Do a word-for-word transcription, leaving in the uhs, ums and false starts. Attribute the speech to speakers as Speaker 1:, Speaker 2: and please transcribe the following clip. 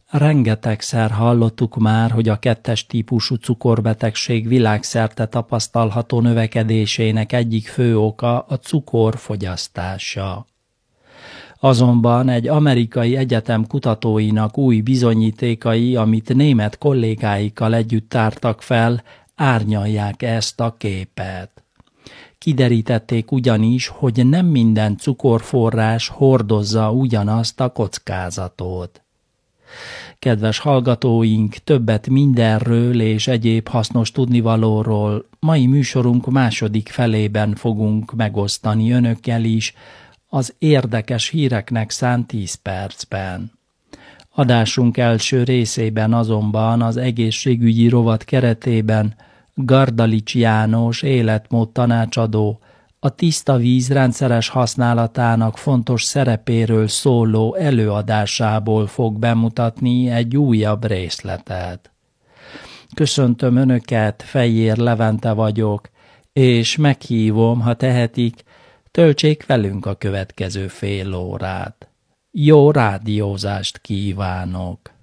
Speaker 1: Rengetegszer hallottuk már, hogy a kettes típusú cukorbetegség világszerte tapasztalható növekedésének egyik fő oka a cukor fogyasztása. Azonban egy amerikai egyetem kutatóinak új bizonyítékai, amit német kollégáikkal együtt tártak fel, árnyalják ezt a képet. Kiderítették ugyanis, hogy nem minden cukorforrás hordozza ugyanazt a kockázatot. Kedves hallgatóink, többet mindenről és egyéb hasznos tudnivalóról mai műsorunk második felében fogunk megosztani önökkel is az érdekes híreknek szánt tíz percben. Adásunk első részében azonban az egészségügyi rovat keretében Gardalics János életmód tanácsadó a tiszta víz rendszeres használatának fontos szerepéről szóló előadásából fog bemutatni egy újabb részletet. Köszöntöm Önöket, Fejér Levente vagyok, és meghívom, ha tehetik, töltsék velünk a következő fél órát. Jó rádiózást kívánok!